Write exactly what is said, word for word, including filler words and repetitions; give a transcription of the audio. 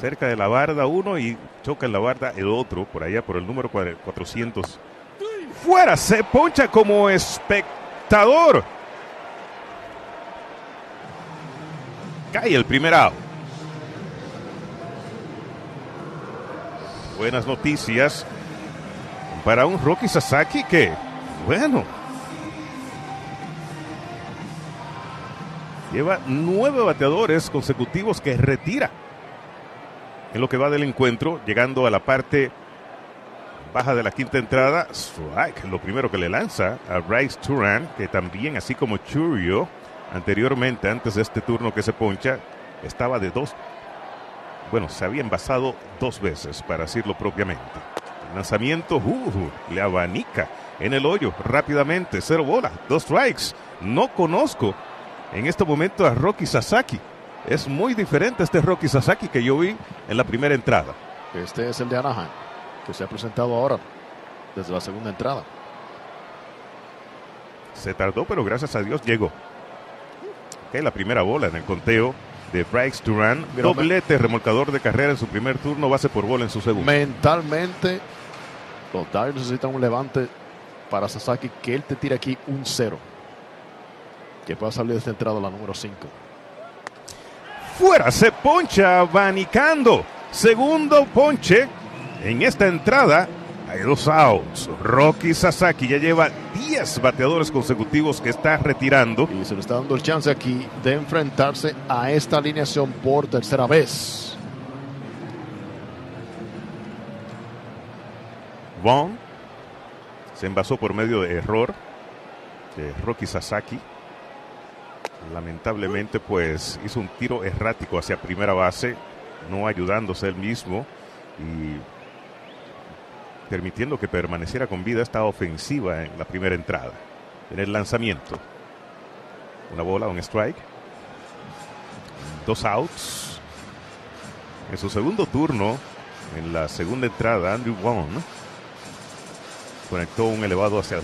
cerca de la barda uno y choca en la barda el otro, por allá por el número cuatrocientos. Fuera, se poncha como espectador. Cae el primer out. Buenas noticias para un Roki Sasaki que, bueno, lleva nueve bateadores consecutivos que retira en lo que va del encuentro, llegando a la parte baja de la quinta entrada. Strike, lo primero que le lanza a Bryce Turan, que también, así como Chourio, anteriormente, antes de este turno que se poncha, estaba de dos. Bueno, se había envasado dos veces, para decirlo propiamente. El lanzamiento, uh, le abanica en el hoyo rápidamente. Cero bola, dos strikes. No conozco en este momento a Roki Sasaki. Es muy diferente este Roki Sasaki que yo vi en la primera entrada. Este es el de Anaheim, que se ha presentado ahora desde la segunda entrada. Se tardó, pero gracias a Dios llegó. Okay, la primera bola en el conteo de Bryce Turan. Doblete, remolcador de carrera en su primer turno, base por bola en su segundo. Mentalmente, los Dodgers necesitan un levante para Sasaki, que él te tire aquí un cero. Que pueda salir de esta entrada la número cinco. Fuera, se poncha abanicando. Segundo ponche en esta entrada. Hay dos outs. Roki Sasaki ya lleva diez bateadores consecutivos que está retirando. Y se le está dando el chance aquí de enfrentarse a esta alineación por tercera vez. Vaughn se envasó por medio de error de Roki Sasaki. Lamentablemente, pues hizo un tiro errático hacia primera base, no ayudándose él mismo y permitiendo que permaneciera con vida esta ofensiva en la primera entrada. En el lanzamiento, una bola, un strike, dos outs. En su segundo turno, en la segunda entrada, Andrew Vaughn conectó un elevado hacia